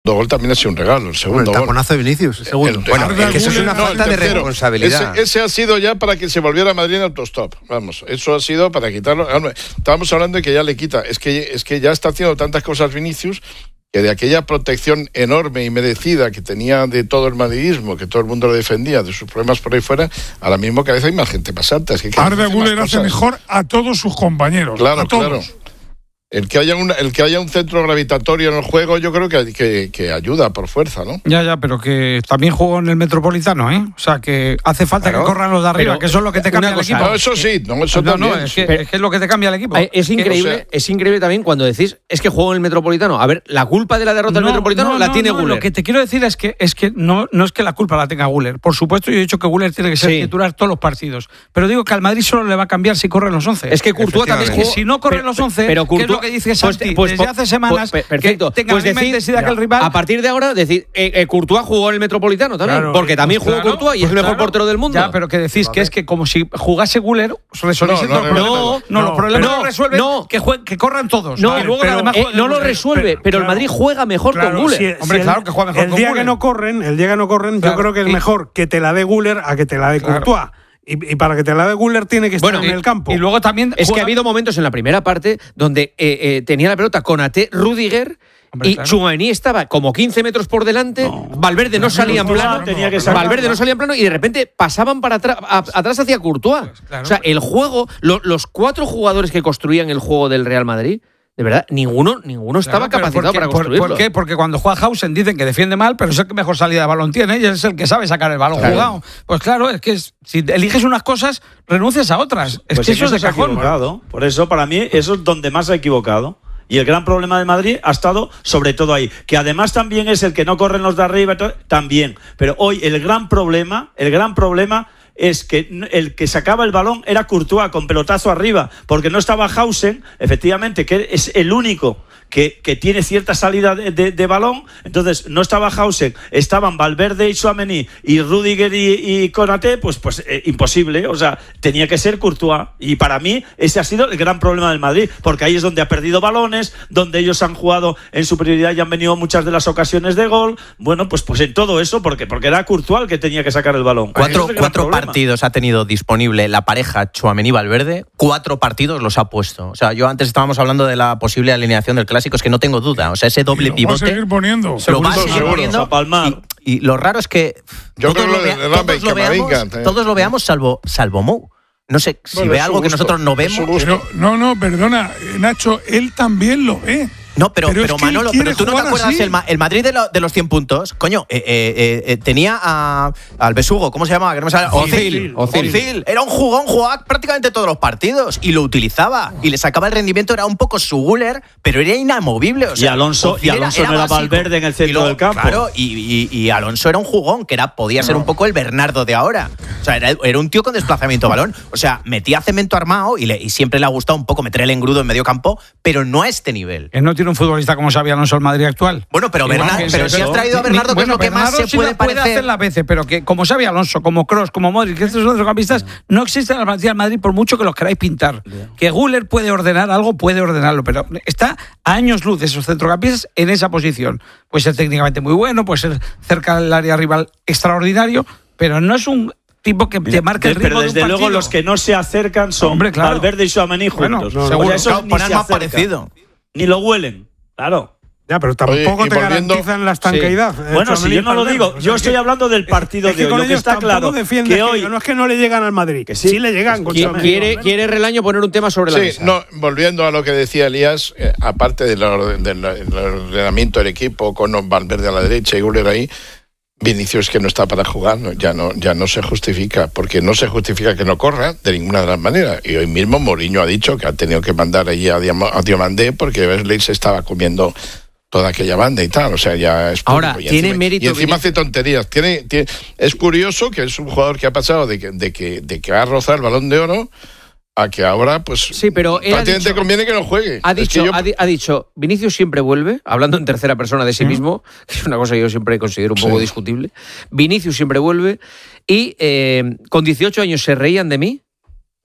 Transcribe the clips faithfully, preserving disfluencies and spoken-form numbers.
gol también ha sido un regalo, el segundo bueno, el taconazo gol. de Vinicius. El segundo. El, bueno, el, es que eso es una no, falta de responsabilidad. Ese, ese ha sido ya para que se volviera a Madrid en autostop. Vamos, eso ha sido para quitarlo. Estábamos hablando de que ya le quita. Es que, es que ya está haciendo tantas cosas Vinicius que de aquella protección enorme y merecida que tenía de todo el madridismo, que todo el mundo lo defendía, de sus problemas por ahí fuera, ahora mismo cada vez hay más gente pasante. Es que Arda Güler hace mejor a todos sus compañeros. Claro, a todos. claro. El que haya un, el que haya un centro gravitatorio en el juego, yo creo que, que, que ayuda por fuerza, ¿no? Ya, ya, pero que también jugó en el Metropolitano, ¿eh? O sea, que hace falta claro, que corran los de arriba, que eso es lo que te cambia el equipo. No, eso sí, no, eso no, también. No, es que, pero, es que es lo que te cambia el equipo. Es increíble, o sea, es increíble también cuando decís, es que jugó en el Metropolitano. A ver, la culpa de la derrota no, del Metropolitano no, la no, tiene no, Güler. Lo que te quiero decir es que, es que no, no es que la culpa la tenga Güler. Por supuesto, yo he dicho que Güler tiene que ser sí. titular todos los partidos. Pero digo que al Madrid solo le va a cambiar si corren los once. Es que Courtois también jugó. Si no corren los once, pero ¿qué es lo que dice Santi? Pues, desde hace semanas pues, perfecto. que tenga pues la misma intensidad que el rival. A partir de ahora, decir, eh, eh, Courtois jugó en el Metropolitano también, claro, porque también pues jugó claro, Courtois y pues es el mejor claro. portero del mundo. Ya, pero que decís vale. que es que como si jugase Güler, resolviese no, no, todos los problemas. no, No, no, los problemas no, no resuelven no. Que, jueguen, que corran todos. No, vale, luego pero, además eh, no lo resuelve, pero, pero claro, el Madrid juega mejor claro, con Güler. Si, Hombre, si claro el, que juega mejor el con día Güler. que no corren, el día que no corren, claro, yo creo que es y, mejor que te la dé Güler a que te la dé claro. Courtois. Y, y para que te la dé Güler tiene que estar bueno, en y, el campo. Y luego también es juega... que ha habido momentos en la primera parte donde eh, eh, tenía la pelota Konaté, Rüdiger. Hombre, y claro. Tchouaméni estaba como quince metros por delante, no, Valverde no salía en plano, tenía que Valverde no salía en plano y de repente pasaban para atrás, a, atrás hacia Courtois. Pues claro, o sea, el juego, lo, los cuatro jugadores que construían el juego del Real Madrid, de verdad, ninguno, ninguno estaba claro, capacitado para construirlo. ¿Por qué? Porque cuando juega Hausen dicen que defiende mal, pero es el que mejor salida de balón tiene y es el que sabe sacar el balón claro. jugado. Pues claro, es que es, si eliges unas cosas, renuncias a otras. Es pues que eso es de se ha cajón. Equivocado. Por eso, para mí, eso es donde más se ha equivocado. Y el gran problema de Madrid ha estado sobre todo ahí. Que además también es el que no corren los de arriba, también. Pero hoy el gran problema, el gran problema es que el que sacaba el balón era Courtois con pelotazo arriba, porque no estaba Hausen, efectivamente, que es el único que, que tiene cierta salida de, de, de balón. Entonces no estaba Hausen, estaban Valverde y Tchouaméni y Rüdiger y, y Konaté, pues, pues eh, imposible, o sea, tenía que ser Courtois. Y para mí ese ha sido el gran problema del Madrid, porque ahí es donde ha perdido balones, donde ellos han jugado en superioridad y han venido muchas de las ocasiones de gol. Bueno, pues, pues en todo eso, porque, porque era Courtois el que tenía que sacar el balón. Cuatro, es cuatro partidos ha tenido disponible la pareja Tchouaméni-Valverde, cuatro partidos los ha puesto. O sea, yo antes estábamos hablando de la posible alineación del Clásico, es que no tengo duda. O sea, ese doble y lo pivote. Va a seguir poniendo. Lo va a seguir seguro, poniendo. Y, y lo raro es que yo todos, creo lo, vea, de todos, lo veamos, todos lo veamos salvo, salvo Mou. No sé si bueno, ve algo gusto, que nosotros no vemos. Pero, no, no, perdona, Nacho, él también lo ve. No, pero, pero, pero es Manolo, pero tú no te acuerdas el, el Madrid de, lo, de los cien puntos. Coño, eh, eh, eh, tenía a, al besugo, ¿cómo se llamaba? Que no me sale. Ozil. Ozil. Ozil. Era un jugón, jugaba prácticamente todos los partidos y lo utilizaba y le sacaba el rendimiento. Era un poco su Güler, pero era inamovible. O sea, y Alonso, y Alonso era, era no era Valverde en el centro luego, del campo. Claro, y, y, y Alonso era un jugón que era podía ser no. un poco el Bernardo de ahora. O sea, era, era un tío con desplazamiento de balón. O sea, metía cemento armado y, le, y siempre le ha gustado un poco meter el engrudo en medio campo, pero no a este nivel. Él no tiene un futbolista como Xavi Alonso el Madrid actual. Bueno, pero, Bernardo, pero si has traído a Bernardo, que es lo que Bernardo más se sí puede la puede parecer. hacer las veces, pero que como Xavi Alonso, como Kroos, como Modric, que estos centrocampistas no existen en la plantilla del Madrid por mucho que los queráis pintar. Yeah. Que Güler puede ordenar algo, puede ordenarlo, pero está a años luz de esos centrocampistas en esa posición. Puede ser técnicamente muy bueno, puede ser cerca del área rival extraordinario, pero no es un tipo que te marque el ritmo pero desde de un luego partido. los que no se acercan son Hombre, claro. Valverde y Tchouaméni juntos. Bueno, no, seguro. O sea, eso claro, ni poner se más acercan, parecido. Ni lo huelen, claro. Ya, pero tampoco Oye, te volviendo... garantizan la estanqueidad. Sí. Bueno, si yo no lo digo, yo estoy hablando del partido es que de hoy. Lo que está claro que hoy no es que no le llegan al Madrid, que sí, sí le llegan. Con quiere, quiere, quiere Relaño poner un tema sobre la sí, mesa. No, volviendo a lo que decía Elías, eh, aparte del, orden, del, del ordenamiento del equipo con Valverde a la derecha y Güler ahí, Vinicius que no está para jugar, ¿no? ya no ya no se justifica, porque no se justifica que no corra de ninguna de las maneras. Y hoy mismo Mourinho ha dicho que ha tenido que mandar allí a, Diam- a Diomandé porque Wesley se estaba comiendo toda aquella banda y tal, o sea, ya es ahora y tiene encima, mérito y encima Vin- hace tonterías. Tiene, tiene, es curioso que es un jugador que ha pasado de que de que de que va a rozar el Balón de Oro a que ahora pues sí, pero él prácticamente ha dicho, conviene que no juegue. Ha dicho, es que yo... ha, di, ha dicho, Vinicius siempre vuelve, hablando en tercera persona de sí mismo, que es una cosa que yo siempre considero un poco sí. discutible. Vinicius siempre vuelve y eh, con dieciocho años se reían de mí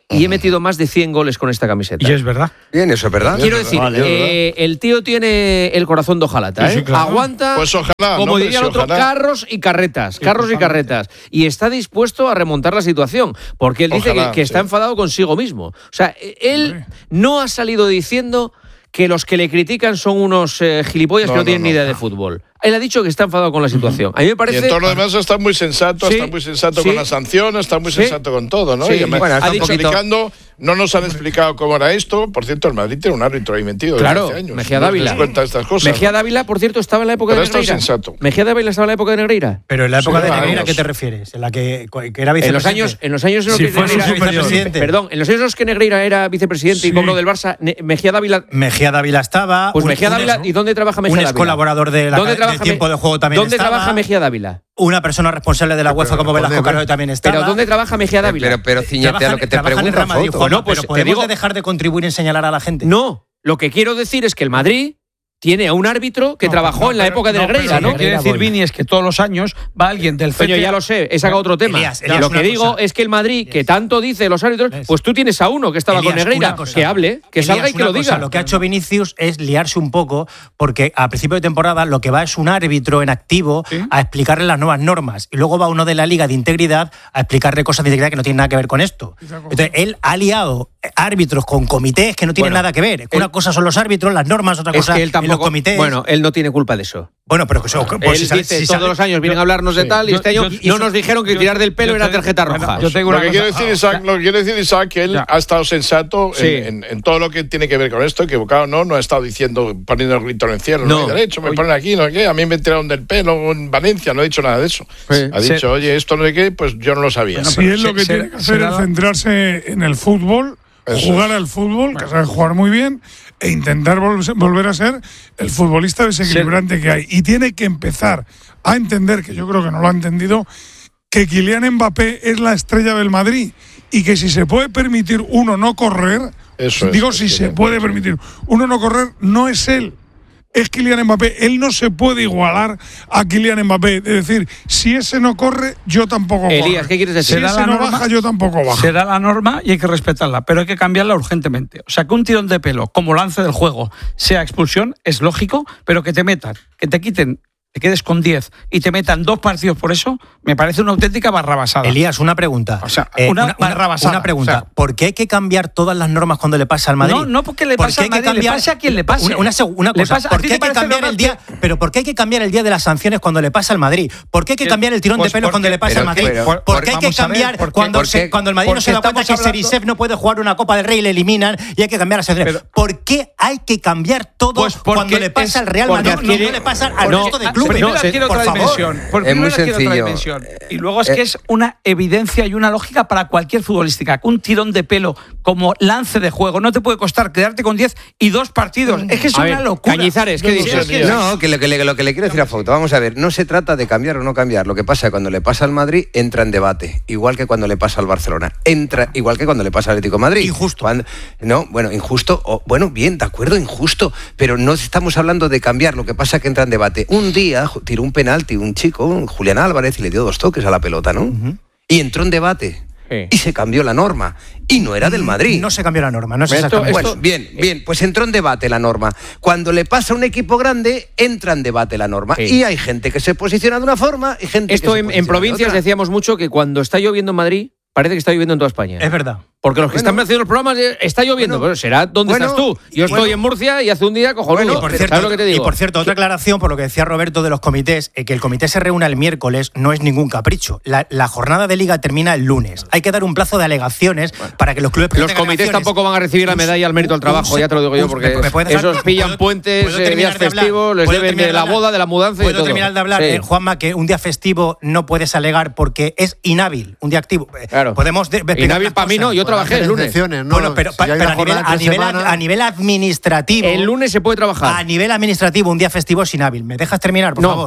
y he metido más de cien goles con esta camiseta. Y es verdad. Bien, eso es verdad. Quiero decir, Vale, eh, el tío tiene el corazón de hojalata, ¿eh? Sí, sí, claro. Aguanta, Pues ojalá, como no, diría el sí, otro, ojalá. carros y carretas, carros y carretas. Y está dispuesto a remontar la situación, porque él dice Ojalá, que, que está sí. enfadado consigo mismo. O sea, él no ha salido diciendo que los que le critican son unos eh, gilipollas No, que no, no, tienen no. ni idea de fútbol. Él ha dicho que está enfadado con la situación. A mí me Y parece... en todo lo demás está muy sensato, Sí, está muy sensato sí. con las sanciones, está muy Sí. sensato con todo, ¿no? Sí. Y además, Bueno, está ha un dicho poquito- explicando, no nos han explicado cómo era esto. Por cierto, el Madrid tiene un árbitro ahí metido Claro, desde hace años. Mejía No Dávila. te das cuenta de estas cosas. Mejía ¿no? Dávila, por cierto, estaba en la época Pero de esto es Negreira. sensato. Mejía Dávila estaba en la época de Negreira. Pero en la época Sí, de vamos. Negreira, ¿a qué te refieres? En la que, que era En los vicepresidente. años, en los años en los Si que fue su Negreira- vicepresidente. Perdón, en los años en los que Negreira era vicepresidente Sí. y cobro del Barça, Ne- Mejía Dávila. Mejía Dávila estaba. Pues un- Mejía un Dávila, ex- ¿y dónde trabaja Mejía un Dávila? ex colaborador de la ¿Dónde de trabaja tiempo Me- de juego también ¿Dónde estaba. trabaja Mejía Dávila? Una persona responsable de la UEFA como Velasco ¿dónde? Carvalho también estaba. ¿Pero dónde trabaja Mejía Dávila? Pero, pero ciñete a Trabaja- lo que te trabaja en el pregunta, Real Madrid, Fausto. Juanma, No, pues pero te podemos digo- de dejar de contribuir en señalar a la gente. No, lo que quiero decir es que el Madrid tiene a un árbitro que No, trabajó no, en la pero- época de no, Negreira, pero ¿no? lo Lo que quiere Negreira decir voy. Vini es que todos los años va alguien del Coño, C T A. ya lo sé, he sacado otro tema. Elías, Elías, lo una que digo cosa. es que el Madrid, que Elías. tanto dice los árbitros, Elías. pues tú tienes a uno que estaba con Elías, Negreira, una cosa. que hable, que Elías, salga y que una lo cosa, diga. Lo que ha hecho Vinicius es liarse un poco porque a principio de temporada lo que va es un árbitro en activo a explicarle las nuevas normas y luego va uno de la Liga de Integridad a explicarle cosas de integridad que no tienen nada que ver con esto. Entonces, él ha liado árbitros con comités que no tienen Bueno, nada que ver. él- Una cosa son los árbitros, las normas, otra Es cosa que él en los tampoco. comités. Bueno, él no tiene culpa de eso. Bueno, pero que eso, pues él si sale- dice si todos sale- los años vienen a hablarnos de Sí. tal y Yo- este año yo- no yo- nos dijeron que yo- tirar del pelo yo era te- tarjeta bueno, roja. yo te digo Lo una que, quiere cosa. decir Isaac, lo que quiere decir Isaac que él Ya. ha estado sensato en, Sí. en- en todo lo que tiene que ver con esto, equivocado no, no ha estado diciendo, poniendo el grito en el cielo, no, No. hay derecho, me Oye. ponen aquí, no sé qué, a mí me tiraron del pelo en Valencia, no he dicho nada de eso. Sí. Ha Se- dicho, oye, esto no sé qué, pues yo no lo sabía. Bueno, Si pero él se- lo que se- tiene que hacer será- es centrarse en el fútbol, Eso jugar es. al fútbol, que sabe jugar muy bien, e intentar vol- volver a ser el futbolista desequilibrante que hay. Y tiene que empezar a entender, que yo creo que no lo ha entendido, que Kylian Mbappé es la estrella del Madrid y que si se puede permitir uno no correr, Eso es, digo es si que se no puede puede permitir uno no correr, no es él. Es Kylian Mbappé. Él no se puede igualar a Kylian Mbappé. Es decir, si ese no corre, yo tampoco Elías, corro. ¿qué quieres decir? Si Será ese la no norma- baja, yo tampoco bajo. Será la norma y hay que respetarla, pero hay que cambiarla urgentemente. O sea, que un tirón de pelo como lance del juego sea expulsión es lógico, pero que te metan, que te quiten, te quedes con diez y te metan dos partidos por eso, me parece una auténtica barrabasada. Elías, una pregunta. O sea, Eh, una barrabasada. una pregunta. O sea, ¿Por qué hay que cambiar todas las normas cuando le pasa al Madrid? No, no porque le ¿Por pasa qué al hay que Madrid, le cambiar- pase a quien le pase. Una, una seg- una Le cosa, pasa- ¿a ¿por ti qué te hay que parece cambiar normal el día? que- Pero ¿por qué hay que cambiar el día de las sanciones cuando le pasa al Madrid? ¿Por qué hay que Que- cambiar el tirón pues de pelos cuando porque- le pasa pero- al Madrid? pero- ¿Por por- qué hay que vamos a ver, cambiar porque- cuando, porque- se- cuando el Madrid no se da porque cuenta que estamos hablando- Serisef no puede jugar una Copa del Rey y le eliminan y hay que cambiar las sanciones? Pero- ¿Por qué hay que cambiar todo Pues porque cuando le pasa es- al Real porque Madrid y adquiere- no le pasa al no, resto de ah, clubes? Primero No, se- adquiere por otra favor. dimensión. Por Es primero muy adquiere otra sencillo. dimensión. Y luego es Eh, que es una evidencia y una lógica para cualquier futbolística. Un tirón de pelo como lance de juego no te puede costar quedarte con diez y dos partidos. Es que es A una ver, locura. Cañizares, ¿qué No, no dices? sé, No, que lo que, le, lo que le quiero decir a Fausto, vamos a ver, no se trata de cambiar o no cambiar. Lo que pasa es que cuando le pasa al Madrid entra en debate, igual que cuando le pasa al Barcelona, entra igual que cuando le pasa al Atlético de Madrid. Injusto. Cuando- no, bueno, injusto, o, bueno, bien, de acuerdo, injusto, pero no estamos hablando de cambiar, lo que pasa es que entra en debate. Un día ju- tiró un penalti un chico, un Julián Álvarez, y le dio dos toques a la pelota, ¿no? Y entró en debate. Sí. Y se cambió la norma. Y no era del Madrid. No se cambió la norma, no es Esto- exactamente. Bueno, bien, bien, pues entró en debate la norma. Cuando le pasa a un equipo grande, entra en debate la norma. Sí. Y hay gente que se posiciona de una forma y gente Esto que se en, en posiciona de provincias otra. decíamos mucho que cuando está lloviendo en Madrid, parece que está lloviendo en toda España. Es verdad. Porque los que Bueno. están haciendo los programas eh, está lloviendo. Bueno. Bueno, será donde Bueno, estás tú. Yo y- estoy bueno. en Murcia y hace un día cojonudo. Y por, cierto, ¿Sabes lo que te digo? y por cierto, otra aclaración por lo que decía Roberto de los comités, eh, que el comité se reúna el miércoles no es ningún capricho. La, la jornada de liga termina el lunes. Hay que dar un plazo de alegaciones para que los clubes Los presenten comités alegaciones. tampoco van a recibir la Un- medalla al mérito al un- trabajo, un- ya te lo digo yo, un- porque ¿me puedes dejar- esos pillan puedo- puentes, puedo eh, terminar días de hablar? festivos, les ¿Puedo deben terminar de la hablar? boda, de la mudanza y de ¿Puedo todo. terminar de hablar, Sí. eh, Juanma, que un día festivo no puedes alegar porque es inhábil, un día activo? Eh, Claro. Podemos de- explicar Inhábil las para mí cosas. no, yo trabajé el lunes. Bueno, pero, pa- pero a, nivel, a, nivel, a nivel administrativo. El lunes se puede trabajar. A nivel administrativo, un día festivo es inhábil. ¿Me dejas terminar, por No. favor?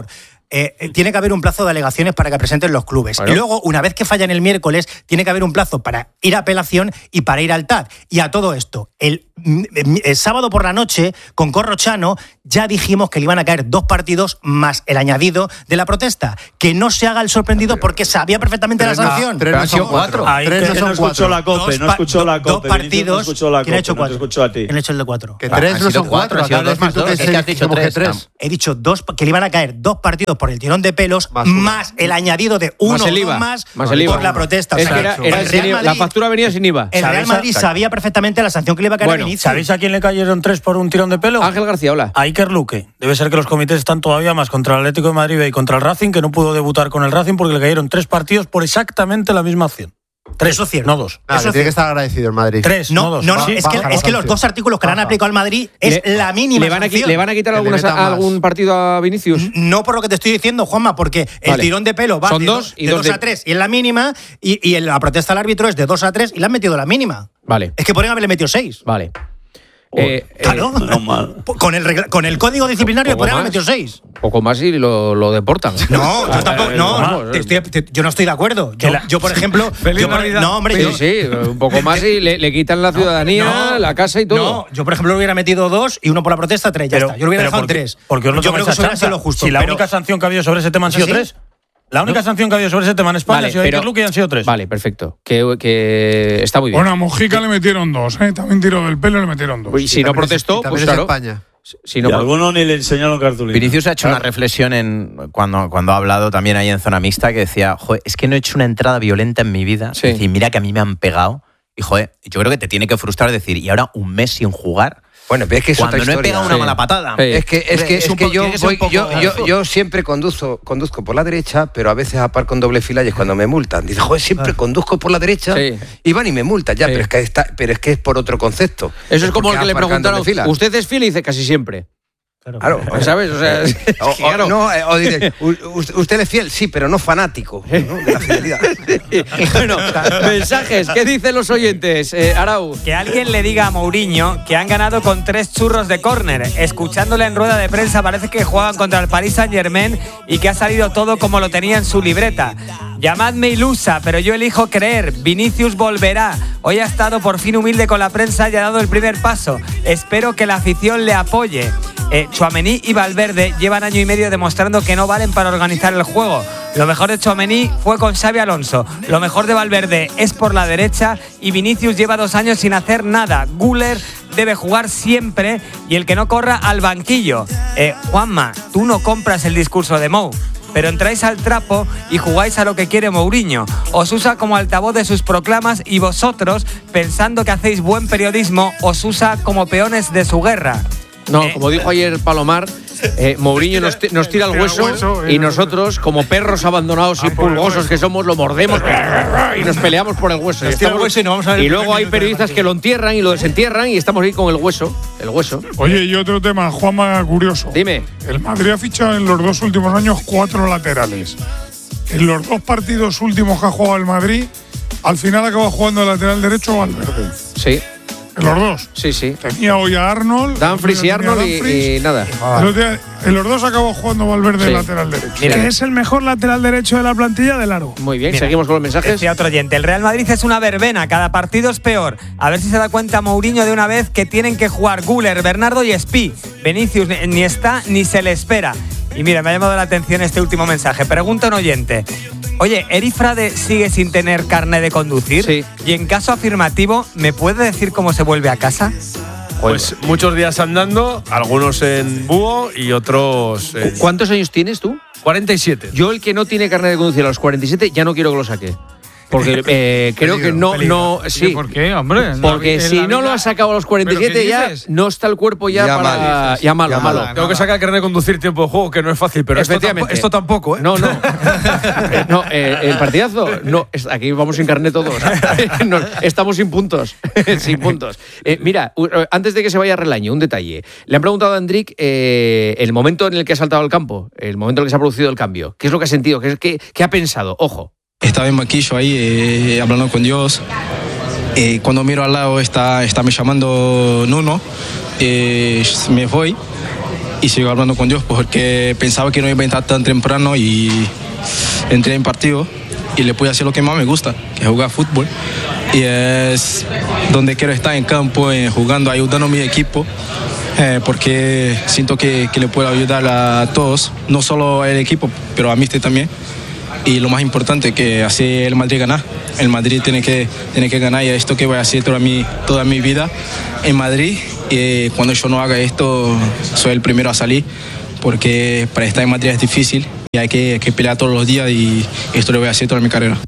eh, tiene que haber un plazo de alegaciones para que presenten los clubes. Bueno. Y luego, una vez que fallan el miércoles, tiene que haber un plazo para ir a apelación y para ir al T A D. Y a todo esto, el, el, el sábado por la noche, con Corrochano, ya dijimos que le iban a caer dos partidos más el añadido de la protesta. Que no se haga el sorprendido porque sabía perfectamente la sanción. Tres no son cuatro. Tres no son cuatro. No escuchó la COPE, no escuchó la COPE. Dos partidos. No escuchó la ¿Quién ha COPE, hecho no te cuatro? escuchó a ti. ¿Quién ha hecho el de cuatro? Que tres no son cuatro. Ha sido dos más dos. Es que has dicho tres. He dicho dos, que le iban a caer dos partidos por el tirón de pelos, más, más el añadido de uno más el o I V A, dos más, más el I V A. por la protesta. Es o sea, que era, era el sin Real I V A. La Madrid, factura venía sin I V A. el Real Madrid sabía perfectamente la sanción que le iba a caer Bueno, a Vinicius. ¿Sabéis a quién le cayeron tres por un tirón de pelo? Ángel García, hola. A Iker Luque. Debe ser que los comités están todavía más contra el Atlético de Madrid y contra el Racing, que no pudo debutar con el Racing porque le cayeron tres partidos por exactamente la misma acción. Tres, Eso es cierto. no dos. Nada, Eso que tiene sí. que estar agradecido el Madrid. Tres, No, no dos. no, no, Sí, es, que, baja, es que los baja. dos artículos que le han Baja. aplicado al Madrid es Le- la mínima ¿Le van, a, qui- sanción. ¿Le van a quitar Que le algunas- meta más. algún partido a Vinicius? No por lo que te estoy diciendo, Juanma, porque el Vale. tirón de pelo va Son de, dos y de dos dos de- a tres y es la mínima, y, y la protesta al árbitro es de dos a tres y le han metido la mínima. Vale, Es que podrían haberle metido seis. vale. Eh, eh, Claro. No mal. Con el, regla- con el código disciplinario poco podrían haber más. metido seis. poco más y lo, lo deportan. No, yo tampoco. No, Vamos, te estoy- te- yo no estoy de acuerdo. Yo, yo, por ejemplo. Feliz yo por- Navidad. no, hombre, Sí, yo. sí, un poco más y le, le quitan la ciudadanía, no, la casa y todo. No, yo, por ejemplo, le hubiera metido dos y uno por la protesta, tres. Ya Pero- está. Yo lo hubiera pero dejado porque- tres. Porque os lo yo tomáis creo que a eso hubiera chanza. sido lo justo. Si la pero- única sanción que ha habido sobre ese tema han sido ¿Sí? tres. La única sanción que ha habido sobre ese tema en España Vale, ha sido pero- Iker Luque y han sido tres. Vale, perfecto. Que, que está muy bien. Bueno, a Mojica le metieron dos, ¿eh? También tiró del pelo y le metieron dos. Y si no protestó, También pues es claro. España. Si no, Y a alguno ni le enseñaron cartulina. Vinicius ha hecho una reflexión en cuando, cuando ha hablado también ahí en Zona Mixta, que decía, joder, es que no he hecho una entrada violenta en mi vida. Sí. Es decir, mira que a mí me han pegado. Y joder, yo creo que te tiene que frustrar decir, y ahora un mes sin jugar. Bueno, pero es que es Cuando otra no he historia. pegado una Sí. mala patada. Sí. Es que, es que, Es es un que poco- yo, tiene que ser voy, un poco- yo, yo, yo siempre conduzco, conduzco por la derecha, pero a veces aparco en doble fila y es cuando me multan. Dice, joder, siempre conduzco por la derecha Sí. y van y me multan. Ya, Sí. pero, es que está, pero es que es por otro concepto. eso es como el que le porque aparcan en preguntaron, doble fila. ¿usted es fiel? Y dice casi siempre. Claro. ¿Sabes? O sea, es que O, o- claro. no, eh, o dice, "U- u- usted es fiel, sí, pero no fanático, ¿no? De la fidelidad. Bueno, mensajes, ¿qué dicen los oyentes? Eh, Arau. Que alguien le diga a Mourinho que han ganado con tres churros de córner. Escuchándole en rueda de prensa parece que juegan contra el Paris Saint-Germain y que ha salido todo como lo tenía en su libreta. Llamadme ilusa, pero yo elijo creer. Vinicius volverá. Hoy ha estado por fin humilde con la prensa y ha dado el primer paso. Espero que la afición le apoye. Eh, Tchouaméni y Valverde llevan año y medio demostrando que no valen para organizar el juego. Lo mejor de Tchouaméni fue con Xabi Alonso. Lo mejor de Valverde es por la derecha y Vinicius lleva dos años sin hacer nada. Güler debe jugar siempre y el que no corra al banquillo. Eh, Juanma, tú no compras el discurso de Mou, pero entráis al trapo y jugáis a lo que quiere Mourinho. Os usa como altavoz de sus proclamas y vosotros, pensando que hacéis buen periodismo, os usa como peones de su guerra. No, Eh, como dijo ayer Palomar, eh, Mourinho nos, ti- nos tira el hueso y nosotros, como perros abandonados y pulgosos que somos, lo mordemos y nos peleamos por el hueso. Y, Nos tira el estamos- hueso y no vamos a ver y el luego primer hay minuto del periodistas partido. que lo entierran y lo desentierran y estamos ahí con el hueso. El hueso. Oye, y otro tema, Juanma, curioso. Dime. El Madrid ha fichado en los dos últimos años cuatro laterales. En los dos partidos últimos que ha jugado el Madrid, al final acaba jugando el lateral derecho Valverde. Sí, En los dos. sí, sí. Tenía hoy a Arnold. Dumfries y tenía a Arnold y, Dumfries. y nada. El otro día, en los dos acabó jugando Valverde Sí. el lateral derecho. Mira, Que es el mejor lateral derecho de la plantilla del Aro. muy bien, Mira, seguimos con los mensajes. Decía otro oyente, el Real Madrid es una verbena, cada partido es peor. A ver si se da cuenta Mourinho de una vez que tienen que jugar Güler, Bernardo y Spi. Vinicius ni- ni está ni se le espera. Y mira, me ha llamado la atención este último mensaje. Pregunta un oyente. Oye, ¿Eri Frade sigue sin tener carnet de conducir? Sí. Y en caso afirmativo, ¿me puede decir cómo se vuelve a casa? Pues muchos días andando, algunos en búho y otros en ¿Cuántos años tienes tú? cuarenta y siete. Yo, el que no tiene carnet de conducir a los cuarenta y siete, ya no quiero que lo saque. Porque eh, creo que no, no, sí. ¿Por qué, hombre? En la Porque vi- en si la no lo vida- has sacado a los cuarenta y siete, ¿Pero qué ya dices? no está el cuerpo ya, Ya para. mal. Ya malo, Ya malo. mal. Tengo que sacar carnet de conducir tiempo de juego, que no es fácil, pero esto, Efectivamente. tampo- esto tampoco, ¿eh? No, no. Eh, no, eh, el partidazo. No, es- aquí vamos sin carnet todos. No, estamos sin puntos. sin puntos. Eh, mira, u- antes de que se vaya Relaño, un detalle. Le han preguntado a Enric eh, el momento en el que ha saltado al campo, el momento en el que se ha producido el cambio. ¿Qué es lo que ha sentido? ¿Qué, qué, qué ha pensado? Ojo. Estaba en banquillo ahí, eh, hablando con Dios. Eh, cuando miro al lado está, está me llamando Nuno. Eh, me voy y sigo hablando con Dios porque pensaba que no iba a entrar tan temprano y entré en partido y le pude hacer lo que más me gusta, que es jugar fútbol. Y es donde quiero estar en campo, eh, jugando, ayudando a mi equipo, eh, porque siento que, que le puedo ayudar a todos, no solo al equipo, pero a mí también. Y lo más importante, que así el Madrid gana. El Madrid tiene que, tiene que ganar y esto que voy a hacer toda mi, toda mi vida en Madrid. Y cuando yo no haga esto, soy el primero a salir, porque para estar en Madrid es difícil y hay que, que pelear todos los días y esto lo voy a hacer toda mi carrera.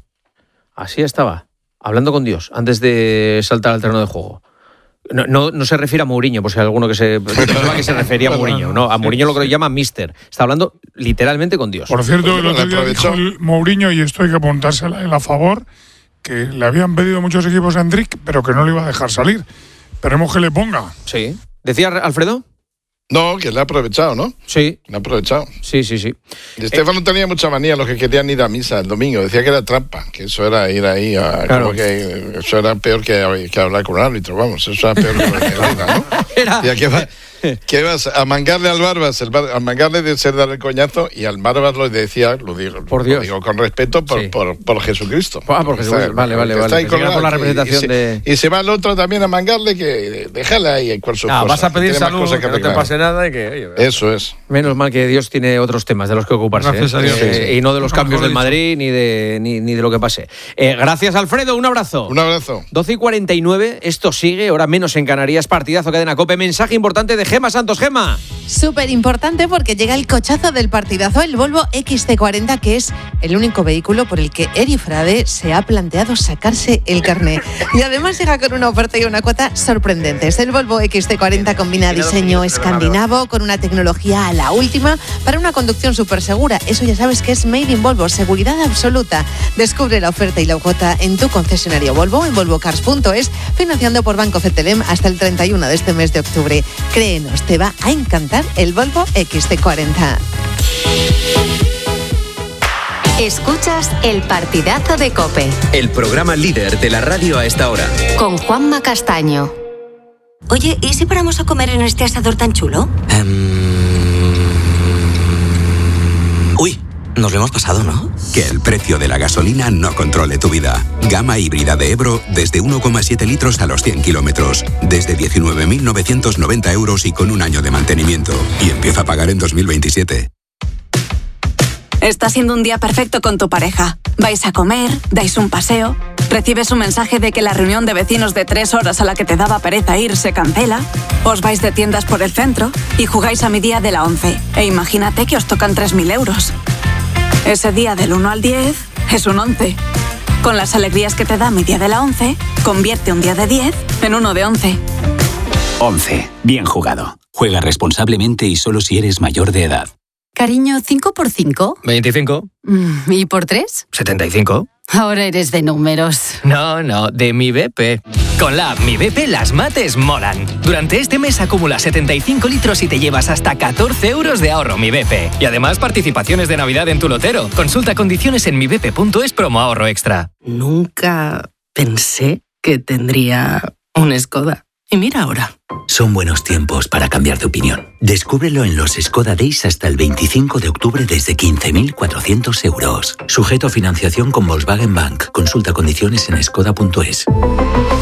Así estaba, hablando con Dios, antes de saltar al terreno de juego. No, no, no se refiere a Mourinho, por si hay alguno que se pensaba que se refería a Mourinho. No, a Mourinho lo que llama Mister. Está hablando literalmente con Dios. Por cierto, el otro día dijo el Mourinho, y esto hay que apuntársela en a favor, que le habían pedido muchos equipos a Enrique, pero que no le iba a dejar salir. Esperemos que le ponga. Sí. ¿Decía Alfredo? No, que le ha aprovechado, ¿no? Sí. Le ha aprovechado. Sí, sí, sí. Y Estefano eh, tenía mucha manía los que querían ir a misa el domingo. Decía que era trampa, que eso era ir ahí a... Claro. Como que eso era peor que, que hablar con un árbitro, vamos. Eso era peor que la negrita, ¿no? Era... ¿Y a qué va? ¿Qué vas a mangarle al Barbas? El bar, a mangarle de ser dar el coñazo, y al Barbas lo decía, lo digo, por Dios. Lo digo con respeto, por, sí. por, por Jesucristo. Ah, por Jesucristo. Está, vale, vale, vale. Colgado, por la representación y, y, de... se, y se va el otro también a mangarle, que déjale ahí con sus no, cosas. Vas a pedir salud, que, que no te pase nada y que... Oye, eso es. Menos mal que Dios tiene otros temas de los que ocuparse. Gracias ¿eh? a Dios. Eh, sí, sí. Y no de los no, cambios no del Madrid ni de, ni, ni de lo que pase. Eh, gracias, Alfredo. Un abrazo. Un abrazo. doce y cuarenta y nueve. Esto sigue. Hora menos en Canarias. Partidazo, Cadena COPE. Mensaje importante de Gema Santos. Gema. Súper importante porque llega el cochazo del partidazo, el Volvo equis ce cuarenta, que es el único vehículo por el que Eri Frade se ha planteado sacarse el carné. Y además llega con una oferta y una cuota sorprendentes. El Volvo equis ce cuarenta combina diseño escandinavo con una tecnología a la última para una conducción súper segura. Eso ya sabes que es Made in Volvo, seguridad absoluta. Descubre la oferta y la cuota en tu concesionario Volvo, en volvo cars punto es, financiando por Banco Cetelem hasta el treinta y uno de este mes de octubre. Créenos, te va a encantar el Volvo equis ce cuarenta. Escuchas el partidazo de COPE. El programa líder de la radio a esta hora. Con Juanma Castaño. Oye, ¿y si paramos a comer en este asador tan chulo? Um... Uy, nos lo hemos pasado, ¿no? Que el precio de la gasolina no controle tu vida. Gama híbrida de Ebro desde uno coma siete litros a los cien kilómetros. Desde diecinueve mil novecientos noventa euros y con un año de mantenimiento. Y empieza a pagar en dos mil veintisiete. Está siendo un día perfecto con tu pareja. Vais a comer, dais un paseo, recibes un mensaje de que la reunión de vecinos de tres horas a la que te daba pereza ir se cancela, os vais de tiendas por el centro y jugáis a mi día de la once. E imagínate que os tocan tres mil euros. Ese día del uno al diez es un once. Con las alegrías que te da mi día de la once, convierte un día de diez en uno de once. once. Bien jugado. Juega responsablemente y solo si eres mayor de edad. Cariño, ¿cinco por cinco? veinticinco. ¿Y por tres? setenta y cinco. Ahora eres de números. No, no, de Mi B P. Con la app Mi B P las mates molan. Durante este mes acumula setenta y cinco litros y te llevas hasta catorce euros de ahorro Mi B P. Y además participaciones de Navidad en tu lotero. Consulta condiciones en mi b p punto es promo ahorro extra. Nunca pensé que tendría un Skoda. Y mira ahora. Son buenos tiempos para cambiar de opinión. Descúbrelo en los Skoda Days hasta el veinticinco de octubre desde quince mil cuatrocientos euros. Sujeto a financiación con Volkswagen Bank. Consulta condiciones en skoda punto es.